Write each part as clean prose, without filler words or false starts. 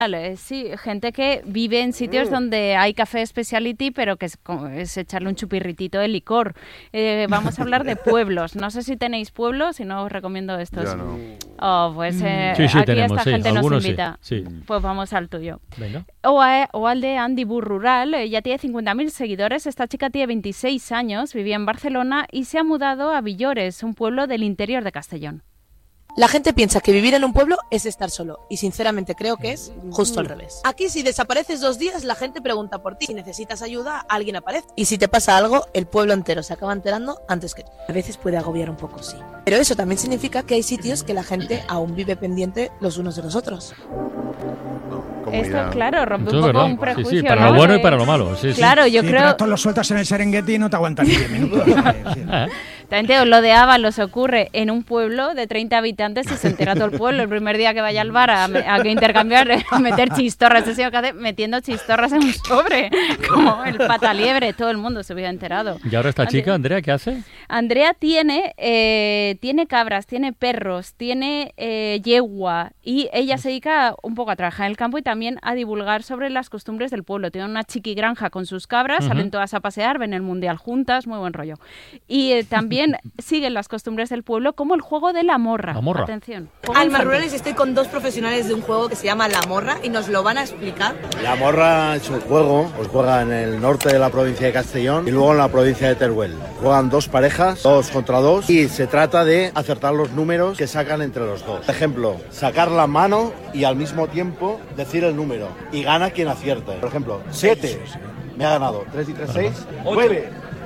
Sí, gente que vive en sitios donde hay café speciality, pero que es echarle un chupirritito de licor. Vamos a hablar de pueblos. No sé si tenéis pueblos, si no os recomiendo estos. Ya no. Oh, pues Sí, aquí tenemos, esta gente nos algunos invita. Sí. Pues vamos al tuyo. Venga. O al de Andy Bur Rural, ya tiene 50.000 seguidores. Esta chica tiene 26 años, vivía en Barcelona y se ha mudado a Villores, un pueblo del interior de Castellón. La gente piensa que vivir en un pueblo es estar solo, y sinceramente creo que es justo al revés. Aquí si desapareces 2 días, la gente pregunta por ti. Si necesitas ayuda, alguien aparece. Y si te pasa algo, el pueblo entero se acaba enterando antes que tú. A veces puede agobiar un poco, sí. Pero eso también significa que hay sitios que la gente aún vive pendiente los unos de los otros. Esto, claro, rompe un Eso es poco verdad. un prejuicio. Sí, para ¿no? lo bueno y para lo malo. Sí, claro, yo creo... Pero esto lo sueltas en el Serengeti y no te aguantan ni 10 minutos. También lo de Ábalos ocurre en un pueblo de 30 habitantes y se entera todo el pueblo el primer día que vaya al bar a intercambiar, a meter chistorras. Ese señor que hace metiendo chistorras en un sobre, como el pataliebre. Todo el mundo se hubiera enterado. ¿Y ahora esta chica, Andrea, qué hace? Andrea tiene cabras, tiene perros, tiene yegua, y ella se dedica un poco a trabajar en el campo y también a divulgar sobre las costumbres del pueblo. Tiene una chiqui granja con sus cabras, salen todas a pasear, ven el mundial juntas, muy buen rollo. Y también siguen las costumbres del pueblo, como el juego de la morra. La morra. Atención. Almas Rurales, estoy con 2 profesionales de un juego que se llama La Morra y nos lo van a explicar. La morra es un juego, pues juega en el norte de la provincia de Castellón y luego en la provincia de Teruel. Juegan 2 parejas, 2 contra 2, y se trata de acertar los números que sacan entre los dos. Por ejemplo, sacar la mano y al mismo tiempo decir el número, y gana quien acierte. Por ejemplo, 7, me ha ganado, 3 y 3, 6, 9,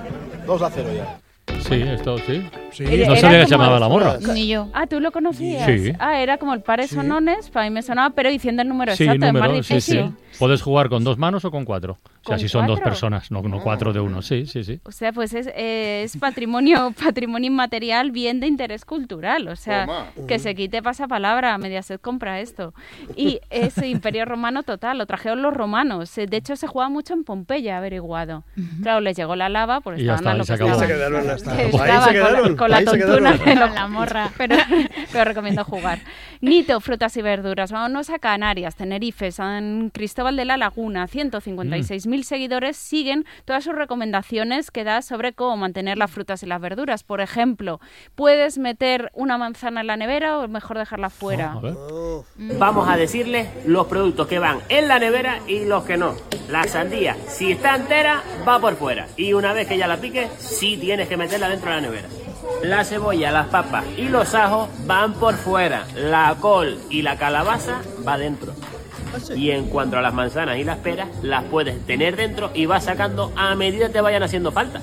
2-0 ya. Sí, esto sí. Era No sabía que se como llamaba La Morra. Ni yo. Ah, ¿tú lo conocías? Sí. Ah, era como el pares sonones, para mí me sonaba, pero diciendo el número Sí, exacto, es más número, sí, difícil. sí. Puedes jugar con 2 manos o con 4. O sea, ¿Con si son 2 4? personas, no 4 de uno. Sí, sí, sí. O sea, pues es patrimonio inmaterial, bien de interés cultural. O sea, que se quite pasapalabra, Mediaset compra esto. Y es Imperio Romano total, lo trajeron los romanos. De hecho, se jugaba mucho en Pompeya, averiguado. Claro, les llegó la lava, porque Y ya estaban a lo está, que y se acabó. estaban. Ahí se quedaron. Que Ahí estaban se quedaron. con la Ahí se tontuna quedaron. de la morra. Pero recomiendo jugar. Nito, frutas y verduras. Vámonos a Canarias, Tenerife, San Cristóbal de la Laguna. 156.000 seguidores siguen todas sus recomendaciones que da sobre cómo mantener las frutas y las verduras. Por ejemplo, ¿puedes meter una manzana en la nevera o es mejor dejarla fuera? A ver. Vamos a decirles los productos que van en la nevera y los que no. La sandía, si está entera, va por fuera. Y una vez que ya la piques, sí tienes que meterla dentro de la nevera. La cebolla, las papas y los ajos van por fuera. La col y la calabaza va dentro. Y en cuanto a las manzanas y las peras, las puedes tener dentro y vas sacando a medida que te vayan haciendo falta.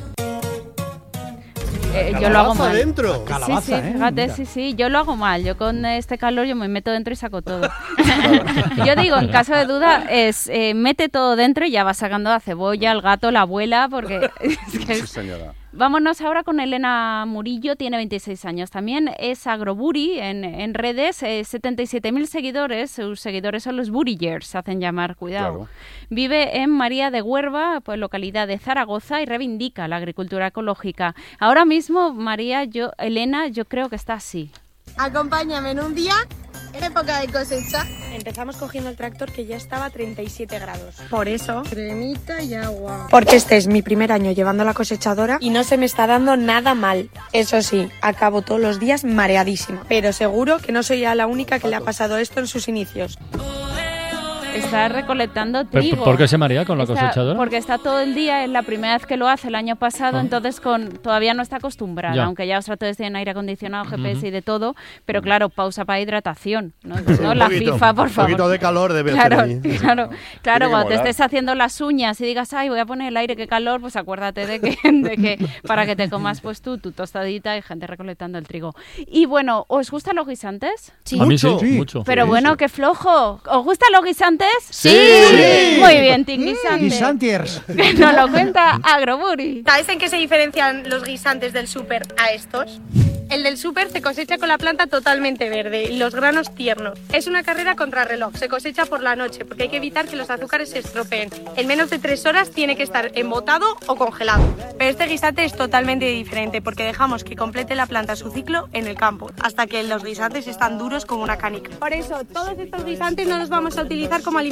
Yo lo hago mal. dentro. Calabaza, sí, fíjate, Mira. sí, yo lo hago mal. Yo con este calor yo me meto dentro y saco todo. Yo digo, en caso de duda, mete todo dentro y ya vas sacando la cebolla, el gato, la abuela, porque es que Sí, señora. Vámonos ahora con Elena Murillo, tiene 26 años. También es agroburi en redes, 77.000 seguidores. Sus seguidores son los burillers, se hacen llamar, cuidado. Claro. Vive en María de Huerva, pues, localidad de Zaragoza, y reivindica la agricultura ecológica. Ahora mismo, Elena, yo creo que está así. Acompáñame en un día en época de cosecha. Empezamos cogiendo el tractor que ya estaba a 37 grados. Por eso, cremita y agua. Porque este es mi primer año llevando la cosechadora y no se me está dando nada mal. Eso sí, acabo todos los días mareadísima. Pero seguro que no soy ya la única que le ha pasado esto en sus inicios. Está recolectando trigo. ¿Por qué se marea con la cosechadora? Porque está todo el día, es la primera vez que lo hace el año pasado, entonces todavía no está acostumbrada, Ya. aunque ya os tratodes tienen aire acondicionado, GPS y de todo, pero claro, pausa para hidratación, ¿no? No, Un la poquito, FIFA, por favor. Un poquito de calor debe Claro, hacer ahí. claro, Tiene cuando que te molar. estés haciendo las uñas y digas, ay, voy a poner el aire, qué calor, pues acuérdate de que para que te comas pues tu tostadita y gente recolectando el trigo. Y bueno, ¿os gustan los guisantes? A mí sí, Mucho. mucho. Pero bueno, qué flojo. ¿Os gustan los guisantes? Sí. Muy bien, Team Guisante. Guisantiers. Que nos lo cuenta Agroburi. ¿Sabes en qué se diferencian los guisantes del súper a estos? El del súper se cosecha con la planta totalmente verde y los granos tiernos. Es una carrera contrarreloj, se cosecha por la noche porque hay que evitar que los azúcares se estropeen. En menos de 3 horas tiene que estar embotado o congelado. Pero este guisante es totalmente diferente porque dejamos que complete la planta su ciclo en el campo, hasta que los guisantes están duros como una canica. Por eso, todos estos guisantes no los vamos a utilizar como alimento